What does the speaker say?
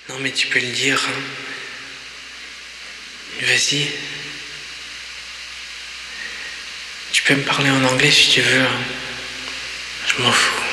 Non mais tu peux le dire. Hein. Vas-y. Tu peux me parler en anglais si tu veux. Hein. Je m'en fous.